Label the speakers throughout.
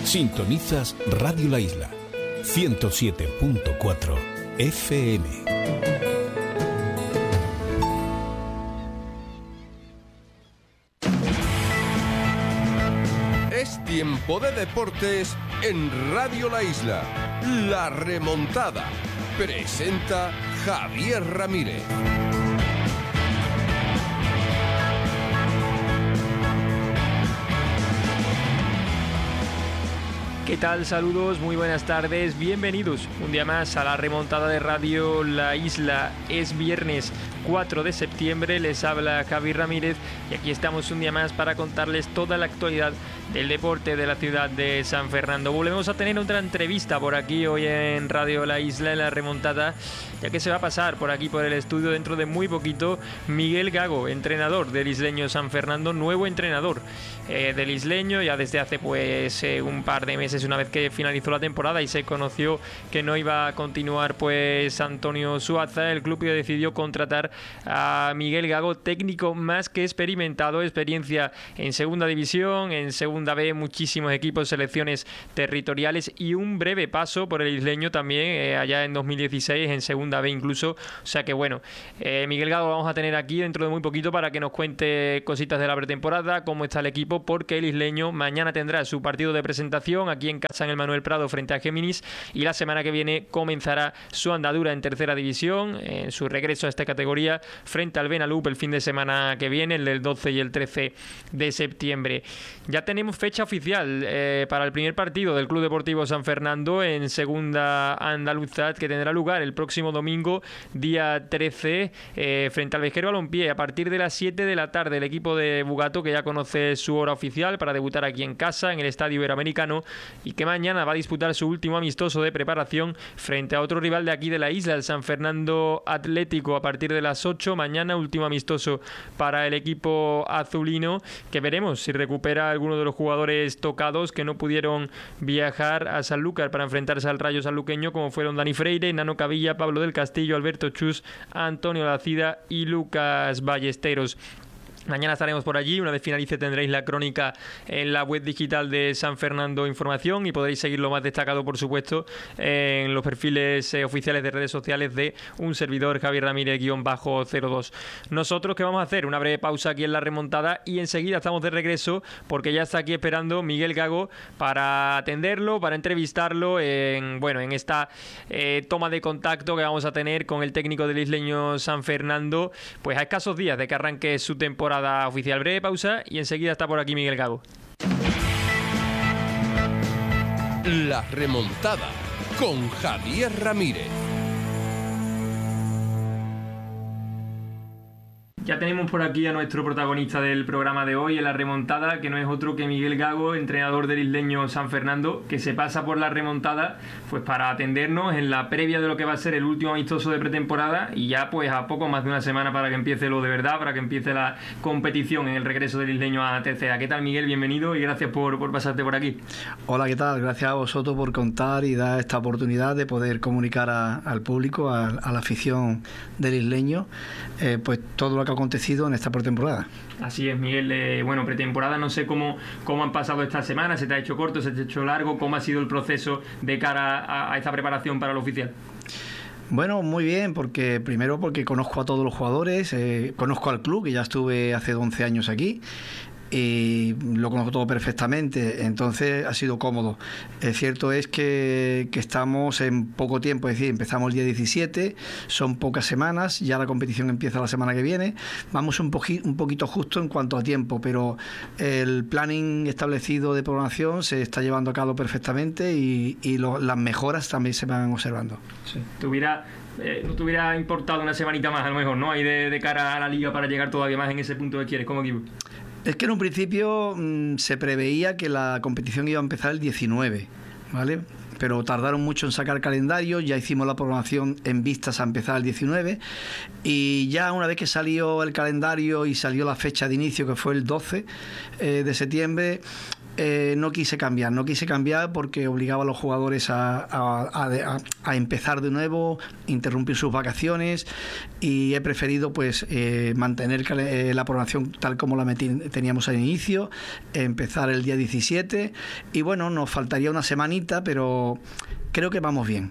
Speaker 1: Sintonizas Radio La Isla, 107.4 FM.
Speaker 2: Es tiempo de deportes en Radio La Isla. La remontada. Presenta Javier Ramírez.
Speaker 3: ¿Qué tal? Saludos, muy buenas tardes, bienvenidos un día más a la remontada de Radio La Isla. Es viernes 4 de septiembre, les habla Javier Ramírez y aquí estamos un día más para contarles toda la actualidad del deporte de la ciudad de San Fernando. Volvemos a tener otra entrevista por aquí hoy en Radio La Isla, en la remontada, ya que se va a pasar por aquí por el estudio dentro de muy poquito Miguel Gago, entrenador del Isleño San Fernando, nuevo entrenador del Isleño ya desde hace un par de meses, una vez que finalizó la temporada y se conoció que no iba a continuar Antonio Suaza. El club decidió contratar a Miguel Gago, técnico más que experimentado, experiencia en segunda división, en segunda B, muchísimos equipos, selecciones territoriales y un breve paso por el Isleño también, allá en 2016 en segunda B incluso. O sea que bueno, Miguel Gago vamos a tener aquí dentro de muy poquito para que nos cuente cositas de la pretemporada, cómo está el equipo, porque el Isleño mañana tendrá su partido de presentación aquí en casa en el Manuel Prado frente a Géminis y la semana que viene comenzará su andadura en tercera división, en su regreso a esta categoría frente al Benalup el fin de semana que viene, el del 12 y el 13 de septiembre. Ya tenemos fecha oficial para el primer partido del Club Deportivo San Fernando en segunda andaluza, que tendrá lugar el próximo domingo día 13 frente al Vejero Balompié a partir de las 7 de la tarde. El equipo de Bugato, que ya conoce su hora oficial para debutar aquí en casa en el Estadio Iberoamericano y que mañana va a disputar su último amistoso de preparación frente a otro rival de aquí de la isla, el San Fernando Atlético, a partir de las 8. Mañana último amistoso para el equipo azulino, que veremos si recupera alguno de los jugadores tocados que no pudieron viajar a Sanlúcar para enfrentarse al Rayo sanluqueño, como fueron Dani Freire, Nano Cavilla, Pablo del Castillo, Alberto Chus, Antonio Lacida y Lucas Ballesteros. Mañana estaremos por allí. Una vez finalice tendréis la crónica en la web digital de San Fernando Información y podréis seguir lo más destacado, por supuesto, en los perfiles oficiales de redes sociales de un servidor, Javier Ramírez-02. Nosotros, ¿qué vamos a hacer? Una breve pausa aquí en la remontada y enseguida estamos de regreso porque ya está aquí esperando Miguel Gago para atenderlo, para entrevistarlo en esta toma de contacto que vamos a tener con el técnico del Isleño San Fernando, pues a escasos días de que arranque su temporada oficial. Breve pausa y enseguida está por aquí Miguel Gago.
Speaker 2: La remontada con Javier Ramírez.
Speaker 3: Ya tenemos por aquí a nuestro protagonista del programa de hoy en la remontada, que no es otro que Miguel Gago, entrenador del Isleño San Fernando, que se pasa por la remontada pues para atendernos en la previa de lo que va a ser el último amistoso de pretemporada y ya pues a poco más de una semana para que empiece lo de verdad, para que empiece la competición en el regreso del Isleño a tercera. ¿Qué tal, Miguel? Bienvenido y gracias por pasarte por aquí.
Speaker 4: Hola, ¿qué tal? Gracias a vosotros por contar y dar esta oportunidad de poder comunicar al público, a la afición del Isleño, pues todo lo que ha acontecido en esta pretemporada.
Speaker 3: Así es, Miguel. Pretemporada, no sé cómo han pasado estas semanas. ¿Se te ha hecho corto, se te ha hecho largo? ¿Cómo ha sido el proceso de cara a esta preparación para lo oficial?
Speaker 4: Bueno, muy bien, porque conozco a todos los jugadores, conozco al club, que ya estuve hace 11 años aquí, y lo conozco todo perfectamente, entonces ha sido cómodo. Cierto es que estamos en poco tiempo, es decir, empezamos el día 17, son pocas semanas, ya la competición empieza la semana que viene, vamos un poquito justo en cuanto a tiempo, pero el planning establecido de programación se está llevando a cabo perfectamente y las mejoras también se van observando.
Speaker 3: Sí. ¿No te hubiera importado una semanita más a lo mejor, ¿no? Ahí de cara a la liga para llegar todavía más en ese punto que quieres como equipo?
Speaker 4: Es que en un principio se preveía que la competición iba a empezar el 19, ¿vale? Pero tardaron mucho en sacar calendario, ya hicimos la programación en vistas a empezar el 19 y ya una vez que salió el calendario y salió la fecha de inicio, que fue el 12 de septiembre, no quise cambiar porque obligaba a los jugadores a empezar de nuevo, interrumpir sus vacaciones, y he preferido pues mantener la programación tal como la teníamos al inicio, empezar el día 17, y bueno, nos faltaría una semanita, pero creo que vamos bien.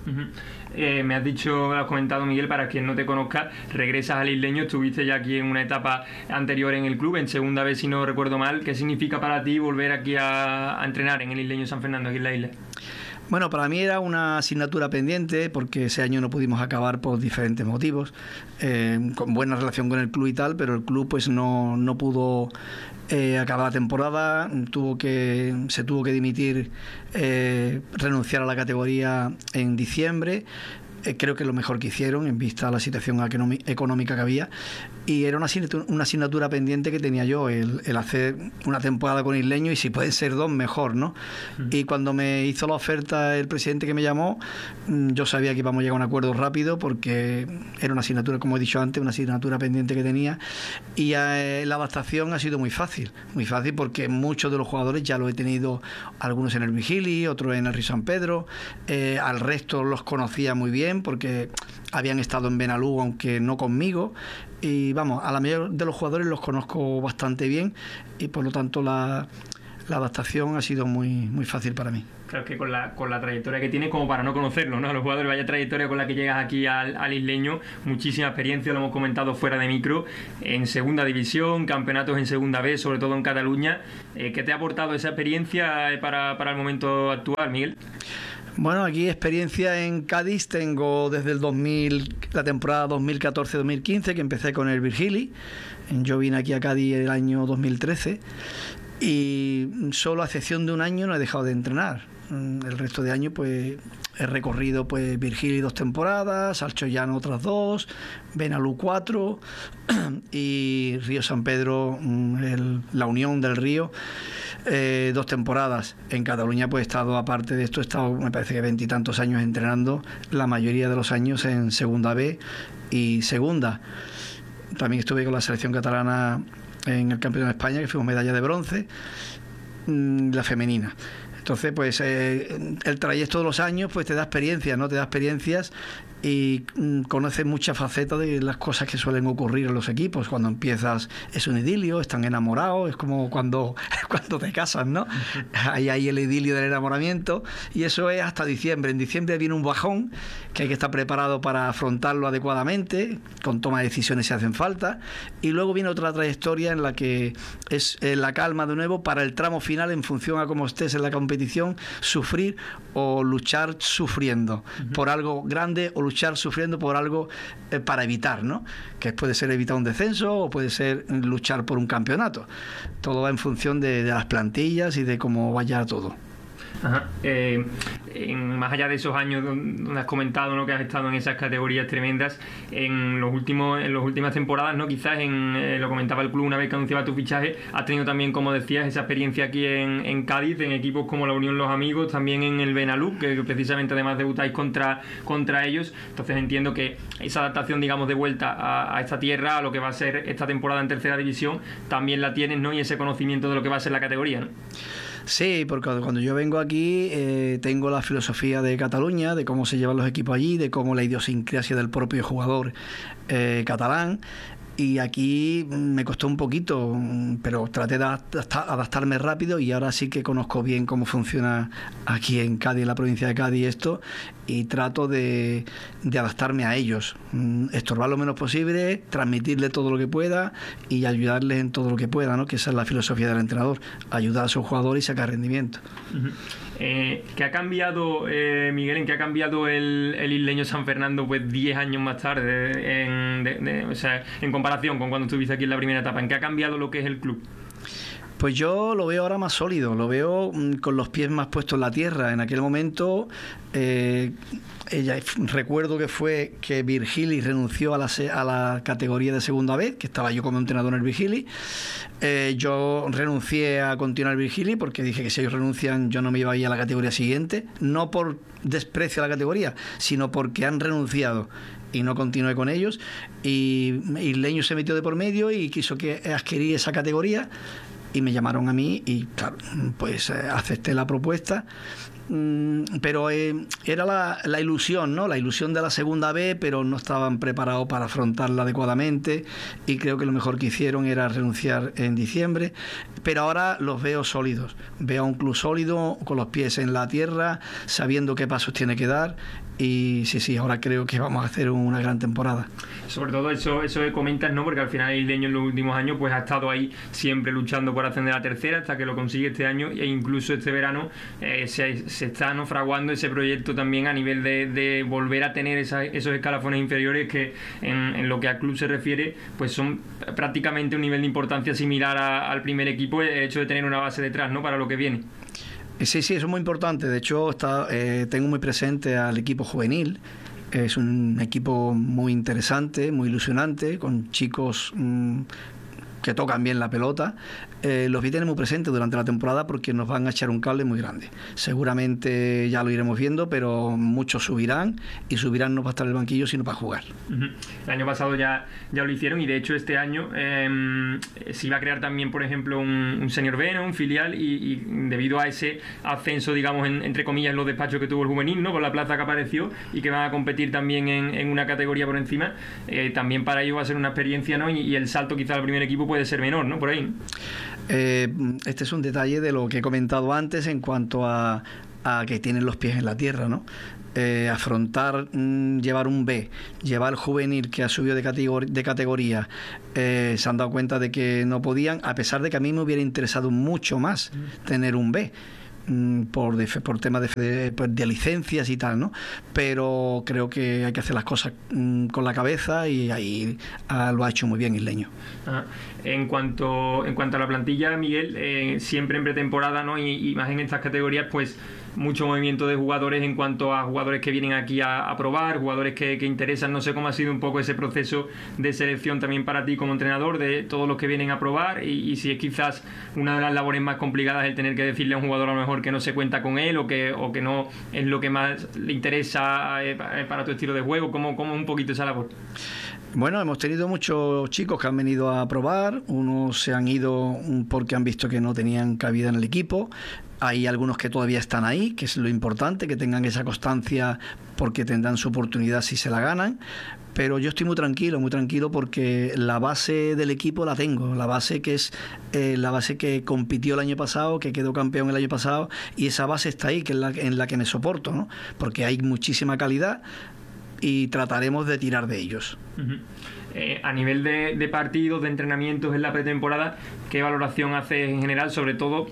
Speaker 3: Me has dicho, has comentado, Miguel, para quien no te conozca, regresas al Isleño, estuviste ya aquí en una etapa anterior en el club, en segunda vez si no recuerdo mal. ¿Qué significa para ti volver aquí a entrenar en el Isleño San Fernando, aquí en la isla?
Speaker 4: Bueno, para mí era una asignatura pendiente porque ese año no pudimos acabar por diferentes motivos, con buena relación con el club y tal, pero el club pues no pudo acabar la temporada, se tuvo que dimitir, renunciar a la categoría en diciembre. Creo que es lo mejor que hicieron en vista a la situación económica que había, y era una asignatura pendiente que tenía yo, el hacer una temporada con Isleño, y si pueden ser 2 mejor, ¿no? Y cuando me hizo la oferta el presidente que me llamó, yo sabía que íbamos a llegar a un acuerdo rápido porque era una asignatura, como he dicho antes, una asignatura pendiente que tenía, y la adaptación ha sido muy fácil porque muchos de los jugadores ya lo he tenido, algunos en el Virgili, otros en el Río San Pedro, al resto los conocía muy bien porque habían estado en Benalú, aunque no conmigo, y vamos, a la mayoría de los jugadores los conozco bastante bien, y por lo tanto la adaptación ha sido muy fácil para mí.
Speaker 3: Claro, que con la trayectoria que tienes, como para no conocerlo, ¿no? Los jugadores, vaya trayectoria con la que llegas aquí al Isleño, muchísima experiencia, lo hemos comentado fuera de micro, en segunda división, campeonatos en segunda vez, sobre todo en Cataluña. ¿Qué te ha aportado esa experiencia para el momento actual, Miguel?
Speaker 4: Bueno, aquí experiencia en Cádiz tengo desde la temporada 2014-2015, que empecé con el Virgili. Yo vine aquí a Cádiz el año 2013 y solo a excepción de un año no he dejado de entrenar. El resto de años pues he recorrido pues Virgili 2 temporadas, Alchoyano otras 2, Benalú 4 y Río San Pedro, la Unión del Río, 2 temporadas. En Cataluña pues he estado, aparte de esto, he estado, me parece que 20 y tantos años entrenando, la mayoría de los años en segunda B y segunda. También estuve con la selección catalana en el Campeonato de España, que fuimos medalla de bronce, la femenina. Entonces, pues el trayecto de los años pues te da experiencias, ¿no? Te da experiencias y conoces muchas facetas de las cosas que suelen ocurrir en los equipos. Cuando empiezas es un idilio, están enamorados, es como cuando te casas, ¿no? Hay el idilio del enamoramiento, y eso es hasta diciembre. En diciembre viene un bajón que hay que estar preparado para afrontarlo adecuadamente, con toma de decisiones si hacen falta, y luego viene otra trayectoria en la que es la calma de nuevo para el tramo final, en función a cómo estés en la competición, sufrir o luchar sufriendo por algo grande, o luchar sufriendo por algo para evitar, ¿no? Que puede ser evitar un descenso o puede ser luchar por un campeonato. Todo va en función de las plantillas y de cómo vaya todo.
Speaker 3: Ajá. Más allá de esos años donde has comentado, ¿no?, que has estado en esas categorías tremendas, en las últimas temporadas, ¿no?, quizás lo comentaba el club una vez que anunciaba tu fichaje, has tenido también, como decías, esa experiencia aquí en Cádiz, en equipos como la Unión Los Amigos, también en el Benalú, que precisamente además debutáis contra ellos. Entonces entiendo que esa adaptación, digamos, de vuelta a esta tierra, a lo que va a ser esta temporada en tercera división, también la tienes, ¿no?, y ese conocimiento de lo que va a ser la categoría, ¿no?
Speaker 4: Sí, porque cuando yo vengo aquí tengo la filosofía de Cataluña, de cómo se llevan los equipos allí, de cómo la idiosincrasia del propio jugador catalán. Y aquí me costó un poquito, pero traté de adaptarme rápido, y ahora sí que conozco bien cómo funciona aquí en Cádiz, en la provincia de Cádiz, esto, y trato de adaptarme a ellos, estorbar lo menos posible, transmitirle todo lo que pueda y ayudarles en todo lo que pueda, ¿no? Que esa es la filosofía del entrenador, ayudar a sus jugadores y sacar rendimiento.
Speaker 3: Uh-huh. ¿Qué ha cambiado, Miguel, en qué ha cambiado el Isleño San Fernando pues 10 años más tarde, en comparación con cuando estuviste aquí en la primera etapa? ¿En qué ha cambiado lo que es el club?
Speaker 4: Pues yo lo veo ahora más sólido, lo veo con los pies más puestos en la tierra. En aquel momento recuerdo que Virgili renunció a la categoría de segunda vez, que estaba yo como entrenador en el Virgili. Yo renuncié a continuar el Virgili porque dije que si ellos renuncian yo no me iba a ir a la categoría siguiente, no por desprecio a la categoría, sino porque han renunciado y no continué con ellos, y Isleño se metió de por medio y quiso adquirir esa categoría. y me llamaron a mí y claro, pues acepté la propuesta. Pero era la ilusión, ¿no? La ilusión de la segunda B, pero no estaban preparados para afrontarla adecuadamente y creo que lo mejor que hicieron era renunciar en diciembre. Pero ahora los veo sólidos, veo a un club sólido, con los pies en la tierra, sabiendo qué pasos tiene que dar y sí, ahora creo que vamos a hacer una gran temporada.
Speaker 3: Sobre todo eso que comentas, ¿no? Porque al final el Isleño en los últimos años pues ha estado ahí siempre luchando por ascender a la tercera hasta que lo consigue este año e incluso este verano se está fraguando ese proyecto también a nivel de volver a tener esos escalafones inferiores que en lo que al club se refiere pues son prácticamente un nivel de importancia similar al primer equipo, el hecho de tener una base detrás, ¿no? Para lo que viene.
Speaker 4: Sí, eso es muy importante. De hecho, tengo muy presente al equipo juvenil. Es un equipo muy interesante, muy ilusionante, con chicos que tocan bien la pelota. Los voy a tener muy presentes durante la temporada porque nos van a echar un cable muy grande. Seguramente ya lo iremos viendo, pero muchos subirán y subirán no para estar en el banquillo, sino para jugar.
Speaker 3: El año pasado ya lo hicieron y de hecho este año se iba a crear también, por ejemplo, un senior B, ¿no? Un filial y debido a ese ascenso, digamos, entre comillas, en los despachos que tuvo el juvenil, ¿no? Con la plaza que apareció y que van a competir también en una categoría por encima, también para ellos va a ser una experiencia, ¿no? Y el salto quizá al primer equipo puede ser menor, ¿no? Por ahí, ¿no?
Speaker 4: Este es un detalle de lo que he comentado antes en cuanto a que tienen los pies en la tierra, ¿no? Afrontar, llevar un B, llevar juvenil que ha subido de categoría, se han dado cuenta de que no podían, a pesar de que a mí me hubiera interesado mucho más tener un B. Por temas de licencias y tal, ¿no? Pero creo que hay que hacer las cosas con la cabeza y ahí lo ha hecho muy bien Isleño.
Speaker 3: En cuanto a la plantilla, Miguel, siempre en pretemporada, ¿no? Y más en estas categorías, pues mucho movimiento de jugadores en cuanto a jugadores que vienen aquí a probar, jugadores que interesan. No sé cómo ha sido un poco ese proceso de selección también para ti como entrenador, de todos los que vienen a probar y si es quizás una de las labores más complicadas el tener que decirle a un jugador a lo mejor que no se cuenta con él o que no es lo que más le interesa para tu estilo de juego. ¿Cómo un poquito esa labor?
Speaker 4: Bueno, hemos tenido muchos chicos que han venido a probar, unos se han ido porque han visto que no tenían cabida en el equipo. Hay algunos que todavía están ahí, que es lo importante, que tengan esa constancia porque tendrán su oportunidad si se la ganan. Pero yo estoy muy tranquilo porque la base del equipo la tengo, la base que es la base que compitió el año pasado, que quedó campeón el año pasado, y esa base está ahí, que es en la que me soporto, ¿no? Porque hay muchísima calidad y trataremos de tirar de ellos.
Speaker 3: A nivel de partidos, de entrenamientos en la pretemporada, ¿qué valoración haces en general? Sobre todo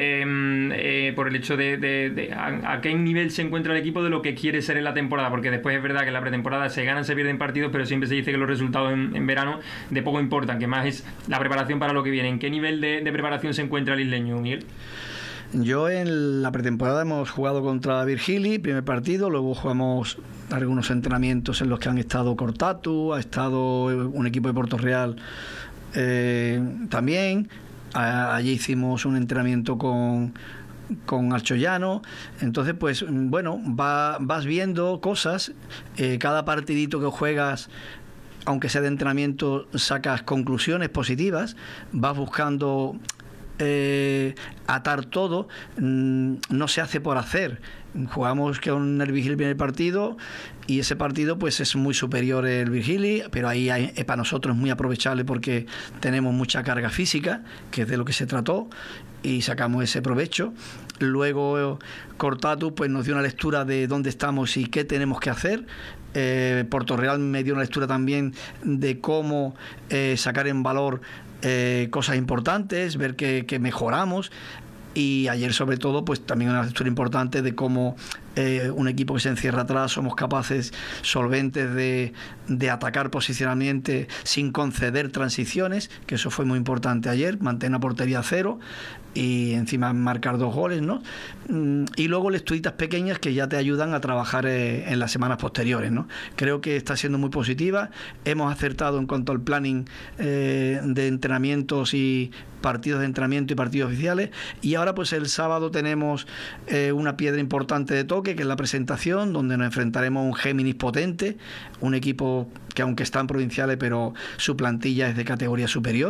Speaker 3: por el hecho de a qué nivel se encuentra el equipo de lo que quiere ser en la temporada, porque después es verdad que en la pretemporada se ganan, se pierden partidos, pero siempre se dice que los resultados en verano de poco importan, que más es la preparación para lo que viene. ¿En qué nivel de preparación se encuentra el isleño, Miguel?
Speaker 4: Yo en la pretemporada hemos jugado contra Virgili, primer partido, luego jugamos algunos entrenamientos en los que han estado Cortatu, ha estado un equipo de Puerto Real también, allí hicimos un entrenamiento con Alchoyano. Entonces pues bueno, vas viendo cosas, cada partidito que juegas, aunque sea de entrenamiento, sacas conclusiones positivas, vas buscando atar todo, no se hace por hacer. Jugamos con el Virgili el primer partido y ese partido pues es muy superior el Virgili, pero ahí para nosotros es muy aprovechable porque tenemos mucha carga física, que es de lo que se trató, y sacamos ese provecho. Luego Cortatu pues nos dio una lectura de dónde estamos y qué tenemos que hacer. Puerto Real me dio una lectura también de cómo sacar en valor cosas importantes, ver que mejoramos. Y ayer sobre todo pues también una lectura importante de cómo un equipo que se encierra atrás somos capaces, solventes, de atacar posicionalmente sin conceder transiciones, que eso fue muy importante ayer, mantener la portería a cero y encima marcar 2 goles, ¿no? Y luego lecturitas pequeñas que ya te ayudan a trabajar en las semanas posteriores, ¿no? Creo que está siendo muy positiva, hemos acertado en cuanto al planning de entrenamientos y partidos de entrenamiento y partidos oficiales, y ahora pues el sábado tenemos una piedra importante de toque, que es la presentación, donde nos enfrentaremos a un Géminis potente, un equipo que aunque están provinciales, pero su plantilla es de categoría superior,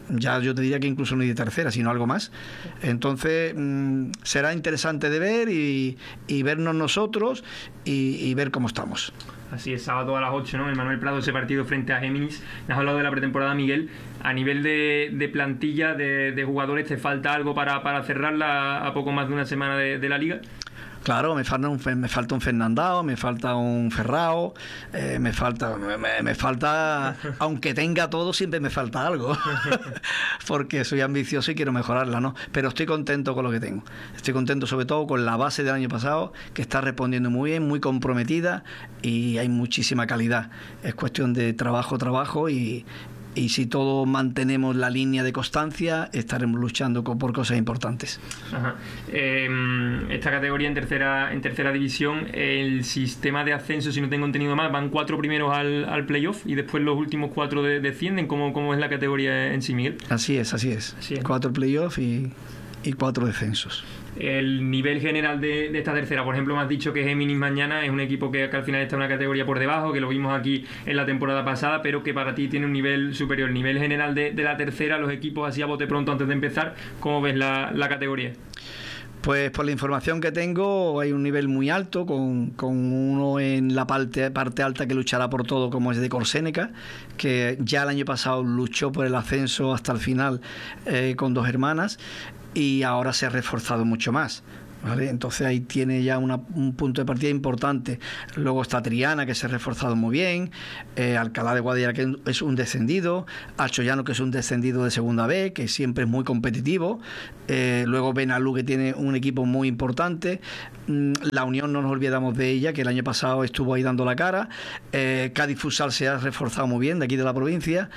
Speaker 4: ya yo te diría que incluso no de tercera, sino algo más. Entonces será interesante de ver y vernos nosotros y ver cómo estamos.
Speaker 3: Así es, sábado a las 8, ¿no? En Manuel Prado, ese partido frente a Géminis. Me has hablado de la pretemporada, Miguel. A nivel de plantilla, de jugadores, ¿te falta algo para cerrarla a poco más de una semana de la Liga?
Speaker 4: Claro, me falta un Fernandao, me falta un Ferrao, me falta, aunque tenga todo, siempre me falta algo, porque soy ambicioso y quiero mejorarla, ¿no? Pero estoy contento con lo que tengo. Estoy contento sobre todo con la base del año pasado, que está respondiendo muy bien, muy comprometida y hay muchísima calidad. Es cuestión de trabajo y si todos mantenemos la línea de constancia, estaremos luchando por cosas importantes.
Speaker 3: Ajá. Esta categoría en tercera división, el sistema de ascenso, si no tengo entendido mal, van 4 primeros al playoff y después los últimos 4 descienden. ¿Cómo es la categoría en sí, Miguel?
Speaker 4: Así es. 4 playoff y 4 descensos.
Speaker 3: El nivel general de esta tercera, por ejemplo, me has dicho que Géminis mañana es un equipo que al final está en una categoría por debajo, que lo vimos aquí en la temporada pasada, pero que para ti tiene un nivel superior. El nivel general de la tercera, los equipos así a bote pronto antes de empezar, ¿cómo ves la categoría?
Speaker 4: Pues por la información que tengo hay un nivel muy alto, con uno en la parte alta que luchará por todo, como es de Corsénica, que ya el año pasado luchó por el ascenso hasta el final con 2 hermanas y ahora se ha reforzado mucho más. ¿Vale? Entonces ahí tiene ya un punto de partida importante. Luego está Triana, que se ha reforzado muy bien, Alcalá de Guadiana, que es un descendido, Alchoyano, que es un descendido de segunda B, que siempre es muy competitivo, luego Benalú, que tiene un equipo muy importante, La Unión, no nos olvidamos de ella, que el año pasado estuvo ahí dando la cara, Cádiz Futsal se ha reforzado muy bien, de aquí de la provincia.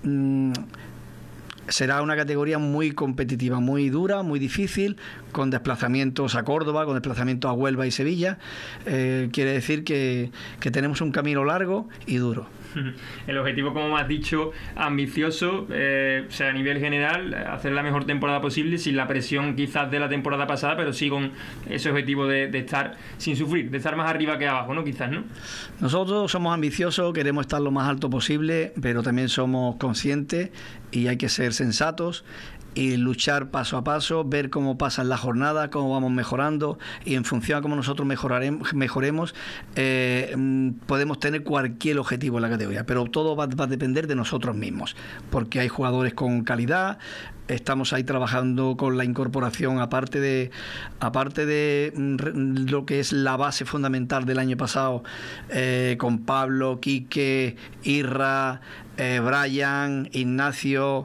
Speaker 4: Será una categoría muy competitiva, muy dura, muy difícil, con desplazamientos a Córdoba, con desplazamientos a Huelva y Sevilla. Quiere decir que tenemos un camino largo y duro.
Speaker 3: El objetivo, como me has dicho, ambicioso, o sea, a nivel general, hacer la mejor temporada posible, sin la presión quizás de la temporada pasada, pero sí con ese objetivo de estar sin sufrir, de estar más arriba que abajo, ¿no? Quizás, ¿no?
Speaker 4: Nosotros somos ambiciosos, queremos estar lo más alto posible, pero también somos conscientes y hay que ser sensatos y luchar paso a paso, ver cómo pasan las jornadas, cómo vamos mejorando, y en función a cómo nosotros mejoremos, podemos tener cualquier objetivo en la categoría, pero todo va a depender de nosotros mismos, porque hay jugadores con calidad. Estamos ahí trabajando con la incorporación, aparte de lo que es la base fundamental del año pasado, con Pablo, Quique, Irra, Brian, Ignacio,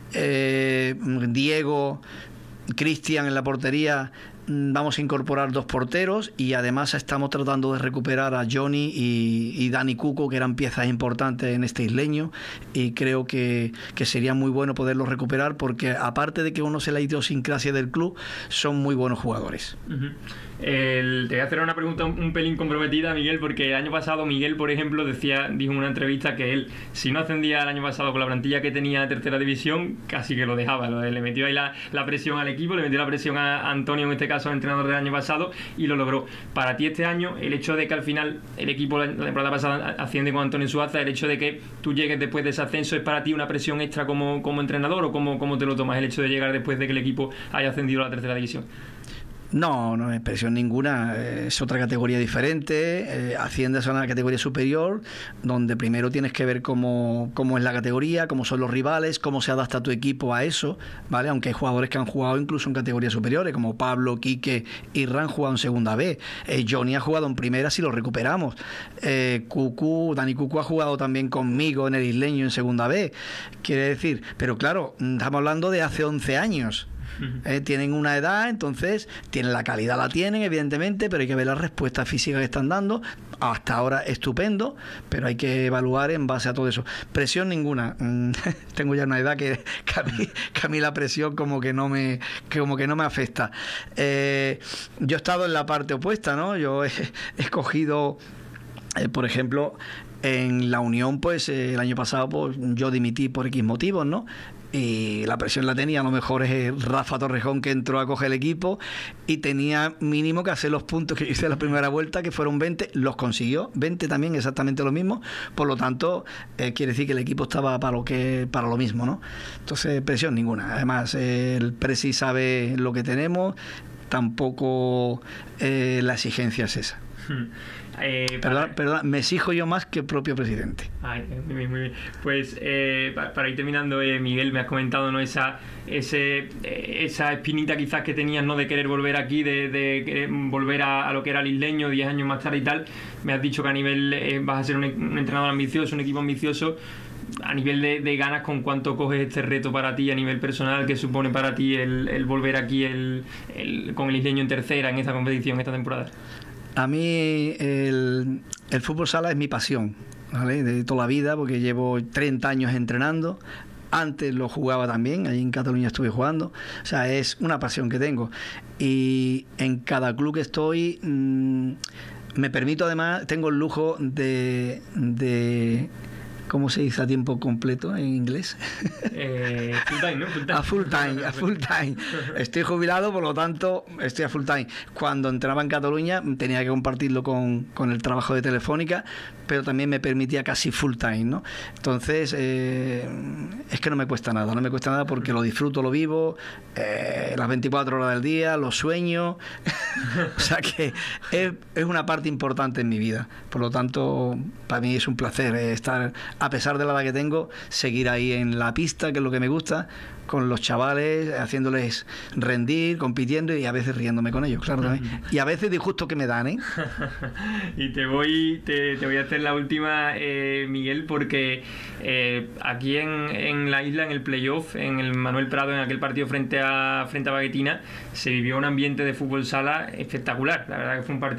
Speaker 4: Diego, Cristian en la portería. Vamos a incorporar 2 porteros y además estamos tratando de recuperar a Johnny y Dani Cuco, que eran piezas importantes en este isleño, y creo que sería muy bueno poderlos recuperar, porque aparte de que uno se la idiosincrasia del club, son muy buenos jugadores.
Speaker 3: Uh-huh. Te voy a hacer una pregunta un pelín comprometida, Miguel, porque el año pasado Miguel, por ejemplo, dijo en una entrevista que él, si no ascendía el año pasado con la plantilla que tenía de tercera división, casi que lo dejaba. Le metió ahí la presión al equipo, le metió la presión a Antonio, en este caso entrenador del año pasado, y lo logró. Para ti este año, el hecho de que al final el equipo la temporada pasada asciende con Antonio Suaza, el hecho de que tú llegues después de ese ascenso, ¿es para ti una presión extra como entrenador, o cómo te lo tomas el hecho de llegar después de que el equipo haya ascendido a la tercera división?
Speaker 4: No es presión ninguna, es otra categoría diferente, asciendes a una categoría superior, donde primero tienes que ver cómo es la categoría, cómo son los rivales, cómo se adapta tu equipo a eso, ¿vale? Aunque hay jugadores que han jugado incluso en categorías superiores, como Pablo, Quique y Ran, jugado en segunda B, Johnny ha jugado en primera si lo recuperamos, Dani Cucu ha jugado también conmigo en el isleño en segunda B, quiere decir, pero claro, estamos hablando de hace 11 años. Tienen una edad, entonces tienen la calidad, la tienen evidentemente, pero hay que ver la respuesta física que están dando. Hasta ahora estupendo, pero hay que evaluar en base a todo eso. Presión ninguna. Tengo ya una edad que a mí la presión como que no me afecta. Yo he estado en la parte opuesta, ¿no? Yo he escogido, por ejemplo, en La Unión, pues el año pasado pues yo dimití por X motivos, ¿no? y la presión la tenía a lo mejor es Rafa Torrejón, que entró a coger el equipo y tenía mínimo que hacer los puntos que hice en la primera vuelta, que fueron 20, los consiguió, 20 también, exactamente lo mismo, por lo tanto quiere decir que el equipo estaba para lo mismo, ¿no? Entonces presión ninguna, además el Presi sabe lo que tenemos, tampoco la exigencia es esa. Perdón, me exijo yo más que el propio presidente.
Speaker 3: Ay, muy bien, muy bien. Pues para ir terminando, Miguel, me has comentado, ¿no? esa espinita quizás que tenías, ¿no? De querer volver aquí, de volver a lo que era el isleño 10 años más tarde y tal. Me has dicho que a nivel vas a ser un entrenador ambicioso, un equipo ambicioso. A nivel de ganas, ¿con cuánto coges este reto para ti a nivel personal? ¿Qué supone para ti el volver aquí con el isleño en tercera en esta competición, esta temporada?
Speaker 4: A mí el fútbol sala es mi pasión, ¿vale? De toda la vida, porque llevo 30 años entrenando. Antes lo jugaba también, allí en Cataluña estuve jugando. O sea, es una pasión que tengo. Y en cada club que estoy, me permito además, tengo el lujo de ¿cómo se dice a tiempo completo en inglés?
Speaker 3: Full time, ¿no?
Speaker 4: A full time. Estoy jubilado, por lo tanto, estoy a full time. Cuando entraba en Cataluña tenía que compartirlo con el trabajo de Telefónica, pero también me permitía casi full time, ¿no? Entonces, es que no me cuesta nada porque lo disfruto, lo vivo, las 24 horas del día, lo sueño. O sea que es una parte importante en mi vida. Por lo tanto, para mí es un placer estar, a pesar de la edad que tengo, seguir ahí en la pista, que es lo que me gusta, con los chavales, haciéndoles rendir, compitiendo y a veces riéndome con ellos, claro también. Y a veces disgusto que me dan, ¿eh?
Speaker 3: Y te voy a hacer la última, Miguel, porque aquí en la isla, en el playoff, en el Manuel Prado, en aquel partido frente a Baguetina, se vivió un ambiente de fútbol sala espectacular. La verdad que fue un partido